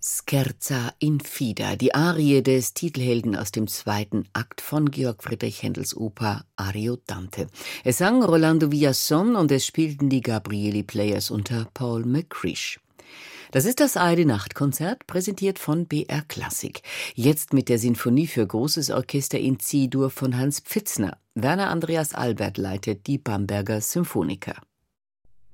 Scherza infida, die Arie des Titelhelden aus dem zweiten Akt von Georg Friedrich Händels Oper Ariodante. Es sang Rolando Villazón und es spielten die Gabrieli Players unter Paul McCrish. Das ist das ARD-Nachtkonzert, präsentiert von BR Klassik. Jetzt mit der Sinfonie für großes Orchester in C-Dur von Hans Pfitzner. Werner Andreas Albert leitet die Bamberger Symphoniker.